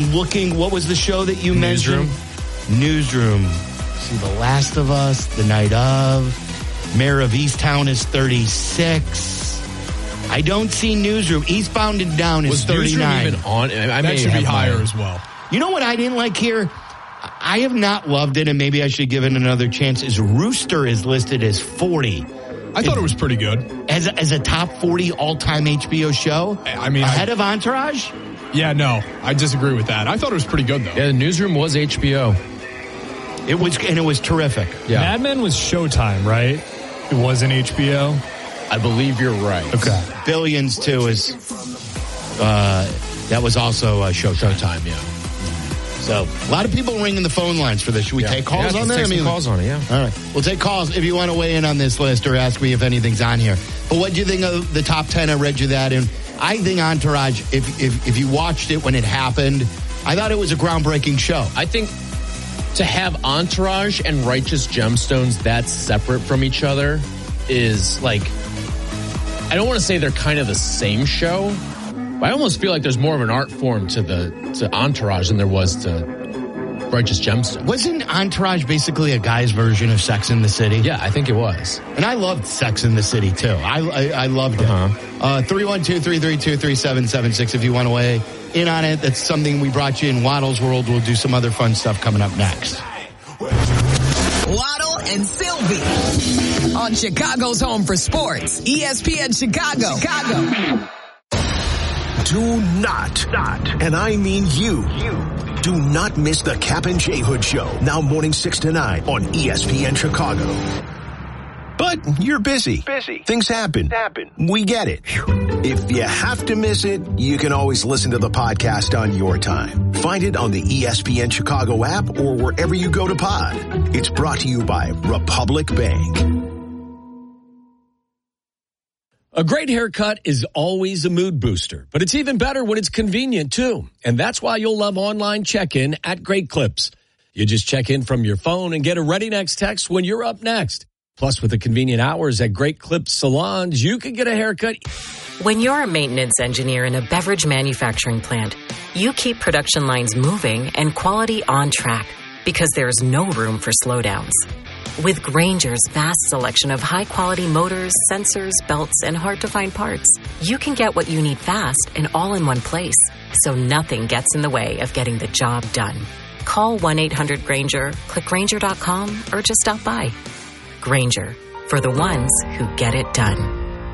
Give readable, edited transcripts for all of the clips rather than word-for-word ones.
looking, what was the show that you mentioned? Newsroom. See, The Last of Us, The Night of. Mayor of Easttown is 36. I don't see Newsroom. Eastbound and Down is 39. Even on? That should be higher as well. You know what I didn't like here? I have not loved it, and maybe I should give it another chance, is Rooster is listed as 40. I thought it was pretty good. As a top 40 all-time HBO show? I mean, ahead of Entourage? Yeah, no. I disagree with that. I thought it was pretty good, though. Yeah, the Newsroom was HBO. It was terrific. Yeah. Mad Men was Showtime, right? It wasn't HBO? I believe you're right. Okay. Billions, too, is... that was also Showtime, yeah. So, a lot of people ringing the phone lines for this. Should we take calls on that? Take some calls on it, yeah. All right. We'll take calls if you want to weigh in on this list or ask me if anything's on here. But what do you think of the top 10? I read you that. And I think Entourage, if you watched it when it happened, I thought it was a groundbreaking show. I think to have Entourage and Righteous Gemstones that's separate from each other is like, I don't want to say they're kind of the same show, but I almost feel like there's more of an art form to Entourage than there was to Righteous Gemstones. Wasn't Entourage basically a guy's version of Sex and the City? Yeah, I think it was. And I loved Sex and the City, too. I loved it. 312-332-3776 if you want to weigh in on it. That's something we brought you in Waddle's World. We'll do some other fun stuff coming up next. Waddle and Sylvie on Chicago's Home for Sports, ESPN Chicago. Do not, and I mean you, do not miss the Cap and J Hood Show, now morning 6 to 9 on ESPN Chicago. But you're busy. Things happen. We get it. If you have to miss it, you can always listen to the podcast on your time. Find it on the ESPN Chicago app or wherever you go to pod. It's brought to you by Republic Bank. A great haircut is always a mood booster, but it's even better when it's convenient, too. And that's why you'll love online check-in at Great Clips. You just check in from your phone and get a Ready Next text when you're up next. Plus, with the convenient hours at Great Clips salons, you can get a haircut. When you're a maintenance engineer in a beverage manufacturing plant, you keep production lines moving and quality on track because there's no room for slowdowns. With Grainger's vast selection of high-quality motors, sensors, belts, and hard-to-find parts, you can get what you need fast and all in one place, so nothing gets in the way of getting the job done. Call 1-800-GRAINGER, click Grainger.com, or just stop by. Grainger, for the ones who get it done.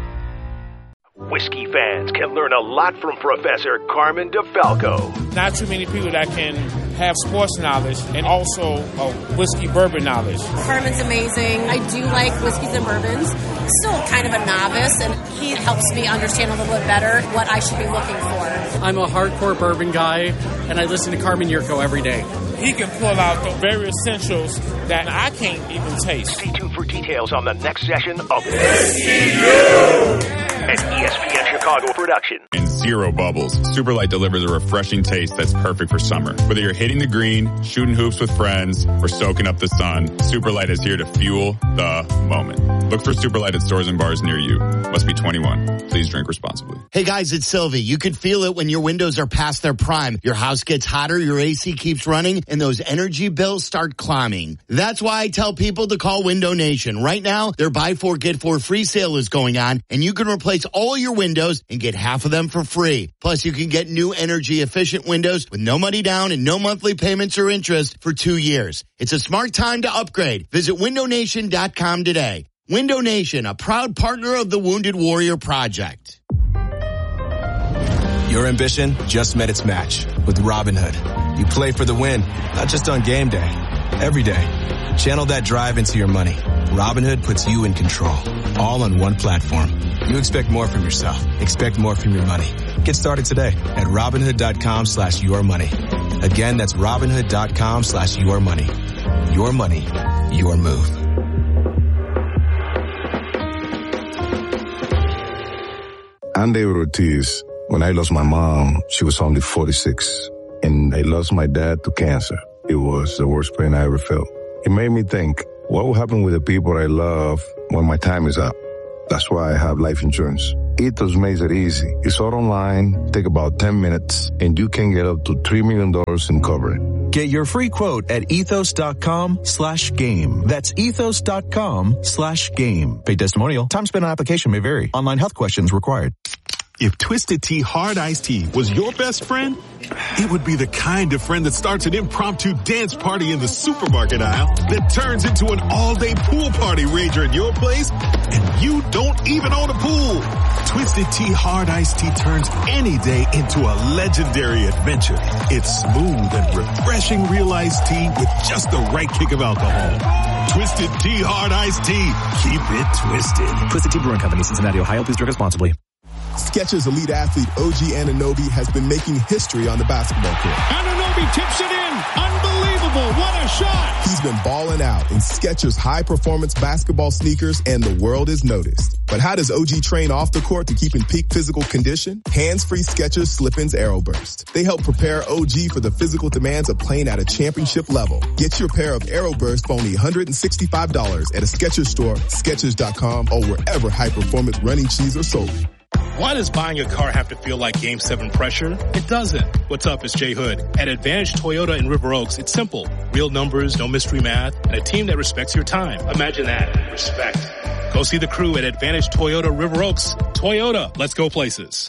Whiskey fans can learn a lot from Professor Carmen DeFalco. Not too many people that can have sports knowledge and also whiskey bourbon knowledge. Carmen's amazing. I do like whiskeys and bourbons. Still kind of a novice, and he helps me understand a little bit better what I should be looking for. I'm a hardcore bourbon guy, and I listen to Carmen Yurko every day. He can pull out the very essentials that I can't even taste. Stay tuned for details on the next session of Whiskey an ESPN Chicago production. In zero bubbles, Super Light delivers a refreshing taste that's perfect for summer. Whether you're hitting the green, shooting hoops with friends, or soaking up the sun, Super Light is here to fuel the moment. Look for Super Light at stores and bars near you. Must be 21. Please drink responsibly. Hey guys, it's Sylvie. You can feel it when your windows are past their prime. Your house gets hotter, your AC keeps running, and those energy bills start climbing. That's why I tell people to call Window Nation. Right now, their buy 4, get 4 free sale is going on, and you can replace all your windows and get half of them for free. Plus, you can get new energy-efficient windows with no money down and no monthly payments or interest for 2 years. It's a smart time to upgrade. Visit windownation.com today. Window Nation, a proud partner of the Wounded Warrior Project. Your ambition just met its match with Robinhood. You play for the win, not just on game day, every day. Channel that drive into your money. Robinhood puts you in control, all on one platform. You expect more from yourself. Expect more from your money. Get started today at Robinhood.com/yourmoney. Again, that's Robinhood.com/yourmoney. Your money, your move. I'm David Ortiz. When I lost my mom, she was only 46. And I lost my dad to cancer. It was the worst pain I ever felt. It made me think, what will happen with the people I love when my time is up? That's why I have life insurance. Ethos makes it easy. It's all online, take about 10 minutes, and you can get up to $3 million in coverage. Get your free quote at ethos.com/game. That's ethos.com/game. Paid testimonial. Time spent on application may vary. Online health questions required. If Twisted Tea Hard Iced Tea was your best friend, it would be the kind of friend that starts an impromptu dance party in the supermarket aisle that turns into an all-day pool party rager at your place, and you don't even own a pool. Twisted Tea Hard Iced Tea turns any day into a legendary adventure. It's smooth and refreshing real iced tea with just the right kick of alcohol. Twisted Tea Hard Iced Tea. Keep it twisted. Twisted Tea Brewing Company, Cincinnati, Ohio. Please drink responsibly. Skechers elite athlete OG Anunoby has been making history on the basketball court. Anunoby tips it in. Unbelievable. What a shot. He's been balling out in Skechers high-performance basketball sneakers, and the world is noticed. But how does OG train off the court to keep in peak physical condition? Hands-free Skechers Slip-ins Aeroburst. They help prepare OG for the physical demands of playing at a championship level. Get your pair of Aeroburst for only $165 at a Skechers store, Skechers.com, or wherever high-performance running shoes are sold. Why does buying a car have to feel like Game 7 pressure? It doesn't. What's up, it's Jay Hood. At Advantage Toyota in River Oaks, it's simple. Real numbers, no mystery math, and a team that respects your time. Imagine that. Respect. Go see the crew at Advantage Toyota River Oaks. Toyota, let's go places.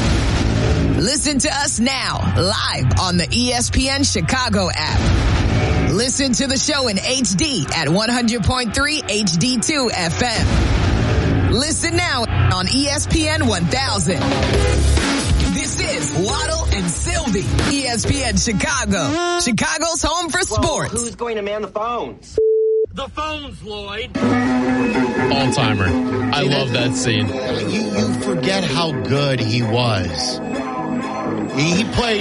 Listen to us now, live on the ESPN Chicago app. Listen to the show in HD at 100.3 HD2 FM. Listen now on ESPN 1000. This is Waddle and Sylvie, ESPN Chicago, Chicago's home for sports. Who's going to man the phones? The phones, Lloyd. All-timer. I love that scene. You forget how good he was. He played,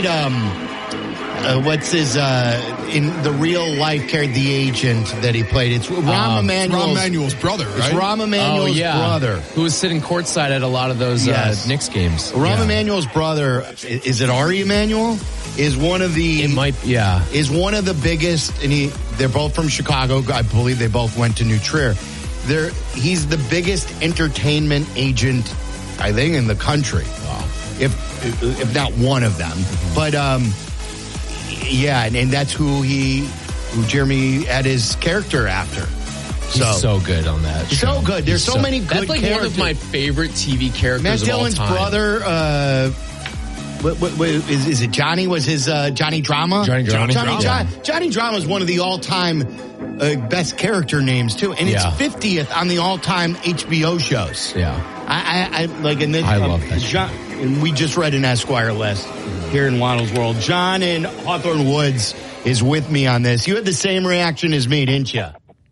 in the real life carried the agent that he played. It's Rahm Emanuel's brother, right? It's Rahm Emanuel's brother. Who was sitting courtside at a lot of those Knicks games. Rahm Emanuel's brother, is it Ari Emanuel? Is one of the... It might, yeah. Is one of the biggest, and they're both from Chicago. I believe they both went to New Trier. He's the biggest entertainment agent, I think, in the country. Wow. If not one of them. But, and that's who Jeremy had his character after. He's so good on that show. So good. There's so many good characters. That's like one of my favorite TV characters Matt Dillon's of all time. brother, is it Johnny? Was his Johnny Drama? Johnny Drama. Johnny Drama is one of the all-time best character names, too. And it's 50th on the all-time HBO shows. Yeah. I love that show. And we just read an Esquire list here in Waddle's World. John in Hawthorne Woods is with me on this. You had the same reaction as me, didn't you?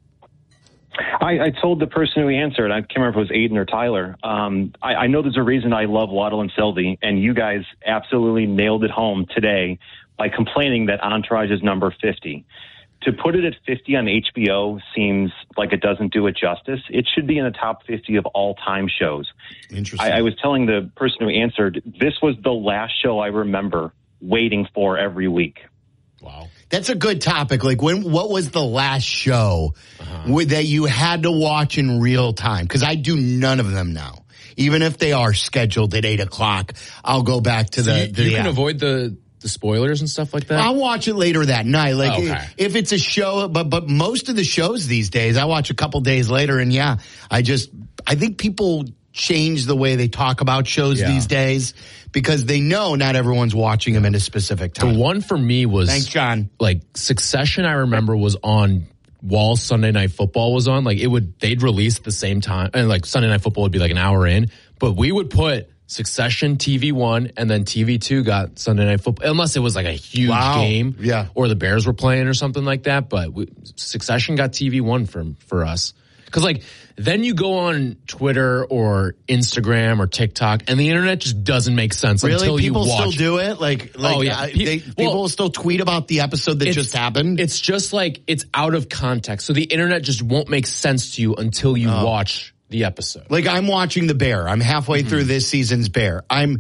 I told the person who answered, I can't remember if it was Aiden or Tyler, I know there's a reason I love Waddle and Sylvie, and you guys absolutely nailed it home today by complaining that Entourage is number 50. To put it at 50 on HBO seems like it doesn't do it justice. It should be in the top 50 of all-time shows. Interesting. I was telling the person who answered, this was the last show I remember waiting for every week. Wow. That's a good topic. Like, what was the last show that you had to watch in real time? Because I do none of them now. Even if they are scheduled at 8 o'clock, I'll go back to you can avoid the spoilers and stuff like that? I'll watch it later that night. Like, if it's a show, but most of the shows these days, I watch a couple days later, and I think people change the way they talk about shows these days because they know not everyone's watching them at a specific time. The one for me was... Thanks, John. Like, Succession, I remember, was on while Sunday Night Football was on. Like, they'd release at the same time, and like Sunday Night Football would be like an hour in, but we would put Succession TV1 and then TV2 got Sunday Night Football, unless it was like a huge game or the Bears were playing or something like that. But Succession got TV1 for us. Because like then you go on Twitter or Instagram or TikTok and the internet just doesn't make sense until you watch. People still do it? People will still tweet about the episode that just happened? It's just like it's out of context. So the internet just won't make sense to you until you watch the episode. Like I'm watching The Bear. I'm halfway through this season's Bear.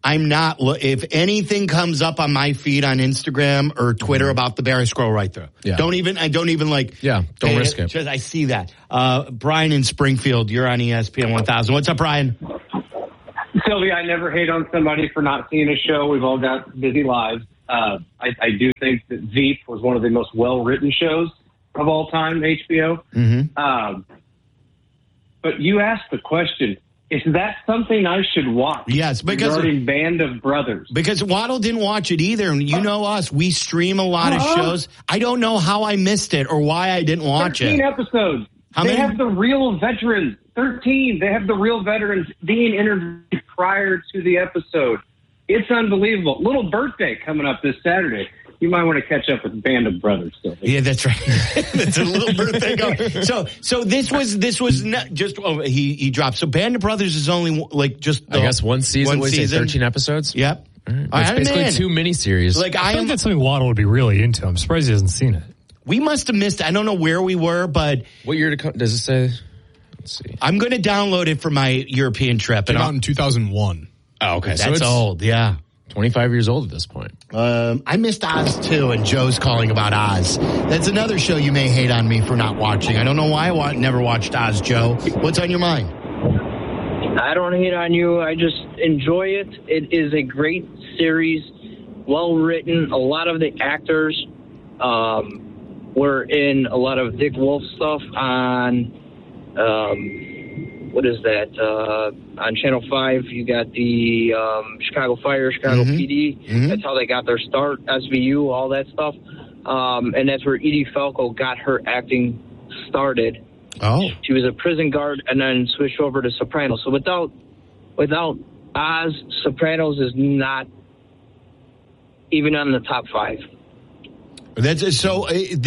I'm not. If anything comes up on my feed on Instagram or Twitter about the bear, I scroll right through. Yeah. I don't even like. Yeah, don't risk it. Just, I see that. Brian in Springfield, you're on ESPN 1000. What's up, Brian? Sylvia, I never hate on somebody for not seeing a show. We've all got busy lives. I do think that Veep was one of the most well-written shows of all time, HBO. Mm-hmm. But you asked the question, is that something I should watch? Yes, because regarding Band of Brothers. Because Waddle didn't watch it either, and you know us, we stream a lot of shows. I don't know how I missed it or why I didn't watch 13 it. episodes. They have the real veterans. 13. They have the real veterans being interviewed prior to the episode. It's unbelievable. Little birthday coming up this Saturday. You might want to catch up with Band of Brothers still. Yeah, that's right. It's a little birthday going. So this was not just he dropped. So Band of Brothers is only like just I guess one season. 13 episodes. Yep. Right. It's basically 2 miniseries. Like I think that's something Waddle would be really into. I'm surprised he hasn't seen it. We must have missed. I don't know where we were, but what year does it say? Let's see. I'm going to download it for my European trip. Came out in 2001. Oh, okay. That's old. Yeah. 25 years old at this point. I missed Oz too, and Joe's calling about Oz. That's another show you may hate on me for not watching. I don't know why I never watched Oz, Joe. What's on your mind? I don't hate on you. I just enjoy it. It is a great series, well written. A lot of the actors were in a lot of Dick Wolf stuff on. What is that? On Channel 5, you got the Chicago Fire, Chicago PD. Mm-hmm. That's how they got their start, SVU, all that stuff. And that's where Edie Falco got her acting started. Oh. She was a prison guard and then switched over to Sopranos. So without Oz, Sopranos is not even on the top 5. That's so.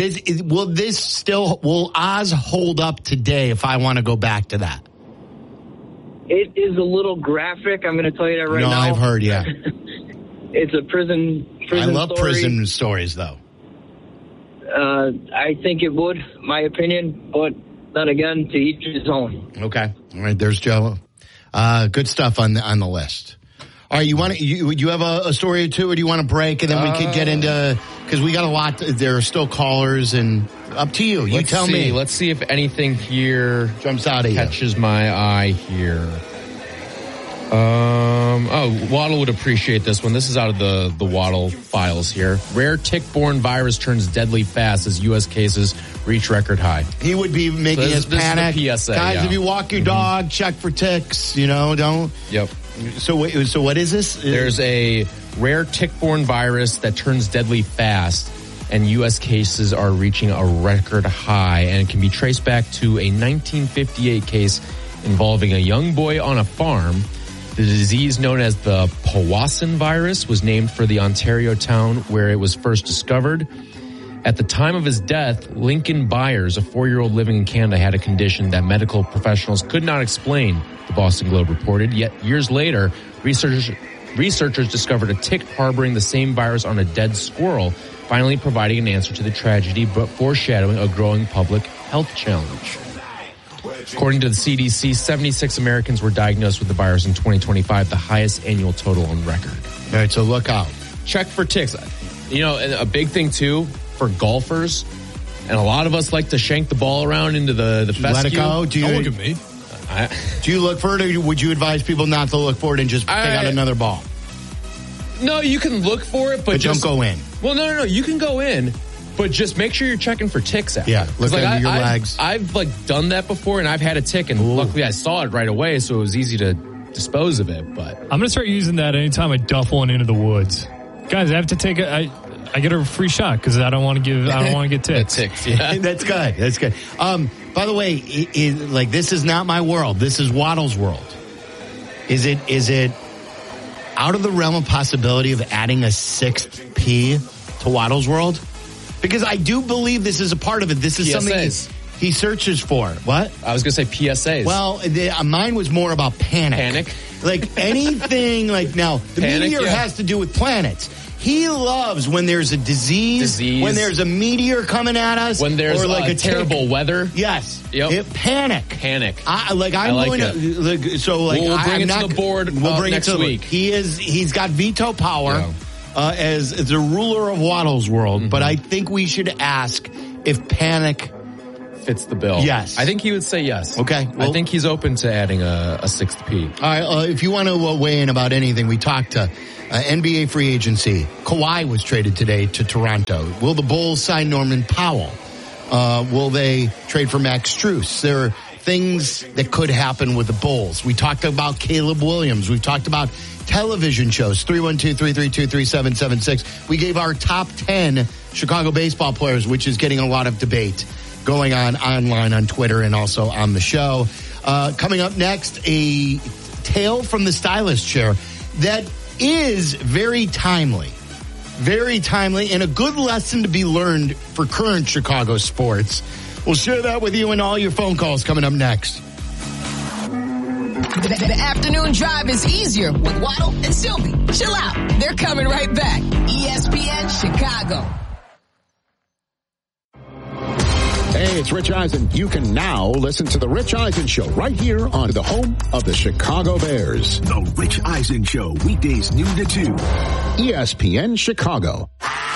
Will Oz hold up today if I want to go back to that? It is a little graphic. I'm going to tell you that right now. No, I've heard. Yeah, it's a prison. I love story. prison stories, though. I think it would, my opinion, but then again, to each his own. Okay, all right. There's Joe. Good stuff on the list. All right, you have a story or two, or do you want to break and then we could get into, because we got a lot. There are still callers, and up to you. You tell me. Let's see if anything here jumps out of you. Catches my eye here. Waddle would appreciate this one. This is out of the Waddle files here. Rare tick-borne virus turns deadly fast as U.S. cases reach record high. He would be making us panic. This is the PSA, guys, if you walk your dog, check for ticks. Don't. Yep. So what is this? There's a rare tick-borne virus that turns deadly fast, and U.S. cases are reaching a record high, and it can be traced back to a 1958 case involving a young boy on a farm. The disease, known as the Powassan virus, was named for the Ontario town where it was first discovered. At the time of his death, Lincoln Byers, a 4-year-old living in Canada, had a condition that medical professionals could not explain, the Boston Globe reported. Yet years later, researchers discovered a tick harboring the same virus on a dead squirrel, finally providing an answer to the tragedy, but foreshadowing a growing public health challenge. According to the CDC, 76 Americans were diagnosed with the virus in 2025, the highest annual total on record. All right, so look out. Check for ticks. And a big thing, too, for golfers, and a lot of us like to shank the ball around into the fescue. Let it go. Don't look at me. Do you look for it, or would you advise people not to look for it and just pick out another ball? No, you can look for it, but don't go in. Well, no. You can go in, but just make sure you're checking for ticks out. Yeah, look under your legs. I've done that before, and I've had a tick, and luckily I saw it right away, so it was easy to dispose of it. But I'm going to start using that anytime I duff one into the woods. Guys, I have to take I get a free shot because I don't want to get ticks. Ticks, yeah. That's good. By the way, this is not my world. This is Waddle's world. Is it out of the realm of possibility of adding a 6th P to Waddle's world? Because I do believe this is a part of it. This is PSAs. Something he searches for. What? I was going to say PSAs. Well, mine was more about panic. Panic? Like anything now, the panic, meteor has to do with planets. He loves when there's a disease, when there's a meteor coming at us, when there's or like a terrible weather. Yes. Yep. Panic. I'm like going to. So like we'll bring it to the board. We'll bring next it to week. He's got veto power as the ruler of Waddle's world. But I think we should ask if panic fits the bill. Yes. I think he would say yes. Okay. Well, I think he's open to adding a sixth P. All right. If you want to weigh in about anything, we talked to NBA free agency. Kawhi was traded today to Toronto. Will the Bulls sign Norman Powell? Will they trade for Max Strus? There are things that could happen with the Bulls. We talked about Caleb Williams. We've talked about television shows. 312-332-3776. We gave our top 10 Chicago baseball players, which is getting a lot of debate going on online on Twitter and also on the show. Coming up next, a tale from the stylist chair that is very timely and a good lesson to be learned for current Chicago sports. We'll share that with you in all your phone calls coming up next. The afternoon drive is easier with Waddle and Sylvie. Chill out. They're coming right back. ESPN Chicago. Hey, it's Rich Eisen. You can now listen to The Rich Eisen Show right here on the home of the Chicago Bears. The Rich Eisen Show, weekdays noon to 2. ESPN Chicago.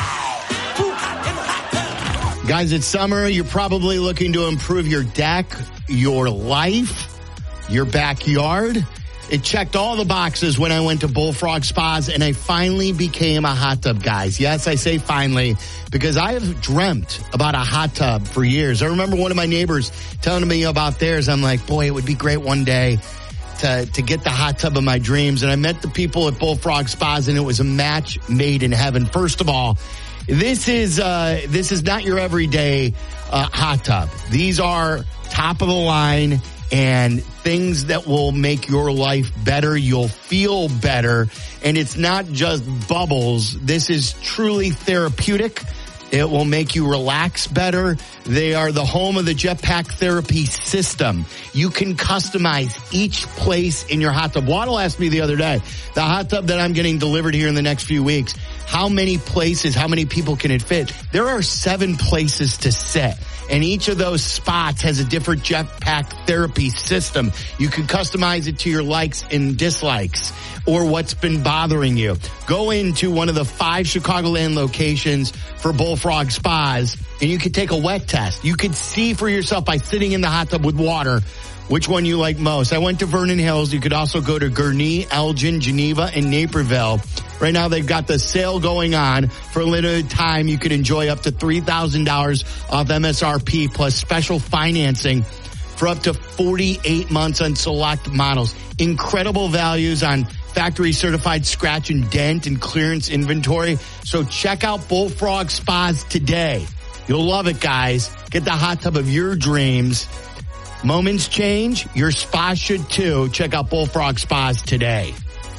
Guys, it's summer. You're probably looking to improve your deck, your life, your backyard. It checked all the boxes when I went to Bullfrog Spas, and I finally became a hot tub, guys. Yes, I say finally, because I have dreamt about a hot tub for years. I remember one of my neighbors telling me about theirs. I'm like, boy, it would be great one day to get the hot tub of my dreams. And I met the people at Bullfrog Spas, and it was a match made in heaven. First of all, this is not your everyday hot tub. These are top of the line and things that will make your life better. You'll feel better. And it's not just bubbles. This is truly therapeutic. It will make you relax better. They are the home of the Jetpack Therapy System. You can customize each place in your hot tub. Waddle asked me the other day, the hot tub that I'm getting delivered here in the next few weeks, how many places, how many people can it fit? There are 7 places to sit. And each of those spots has a different Jetpack Therapy System. You can customize it to your likes and dislikes or what's been bothering you. Go into one of the 5 Chicagoland locations for Bullfrog Spas, and you can take a wet test. You could see for yourself by sitting in the hot tub with water which one you like most. I went to Vernon Hills. You could also go to Gurnee, Elgin, Geneva, and Naperville. Right now, they've got the sale going on. For a limited time, you could enjoy up to $3,000 off MSRP plus special financing for up to 48 months on select models. Incredible values on factory certified scratch and dent and clearance inventory. So check out Bullfrog Spas today. You'll love it, guys. Get the hot tub of your dreams. Moments change. Your spa should too. Check out Bullfrog Spas today.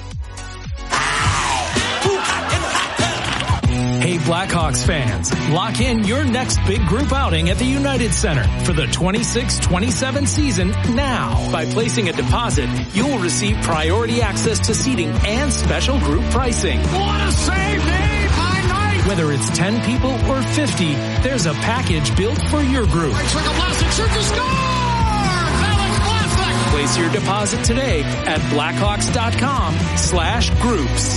Hey, Blackhawks fans, lock in your next big group outing at the United Center for the 26-27 season now. By placing a deposit, you will receive priority access to seating and special group pricing. What a save, Dave! High night! Whether it's 10 people or 50, there's a package built for your group. Place your deposit today at Blackhawks.com/groups.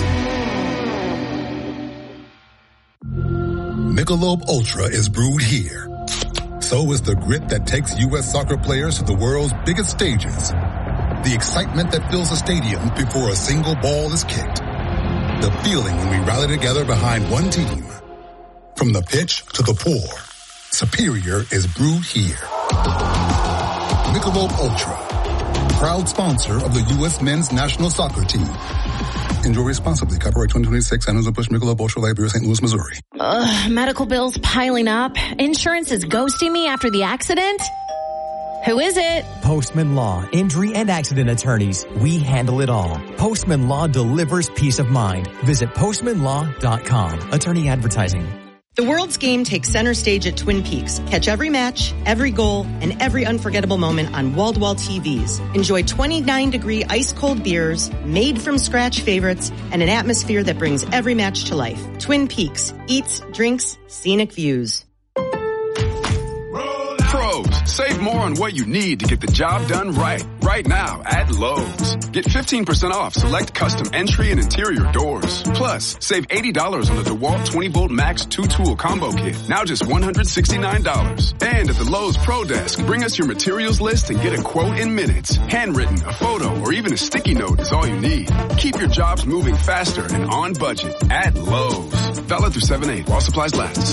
Michelob Ultra is brewed here. So is the grit that takes U.S. soccer players to the world's biggest stages. The excitement that fills a stadium before a single ball is kicked. The feeling when we rally together behind one team. From the pitch to the pour, Superior is brewed here. Michelob Ultra, proud sponsor of the U.S. men's national soccer team. Enjoy responsibly. Copyright 2026, Anheuser-Busch Michelob Ultra Light Beer, St. Louis, Missouri. Medical bills piling up. Insurance is ghosting me after the accident. Who is it? Postman Law, injury and accident attorneys. We handle it all. Postman Law delivers peace of mind. Visit postmanlaw.com. Attorney advertising. The world's game takes center stage at Twin Peaks. Catch every match, every goal, and every unforgettable moment on wall-to-wall TVs. Enjoy 29-degree ice-cold beers, made-from-scratch favorites, and an atmosphere that brings every match to life. Twin Peaks. Eats, drinks, scenic views. Pros, save more on what you need to get the job done right. Right now at Lowe's. Get 15% off select custom entry and interior doors. Plus, save $80 on the DeWalt 20-volt Max 2-tool combo kit. Now just $169. And at the Lowe's Pro Desk, bring us your materials list and get a quote in minutes. Handwritten, a photo, or even a sticky note is all you need. Keep your jobs moving faster and on budget at Lowe's. Valid through 7/8 while supplies last.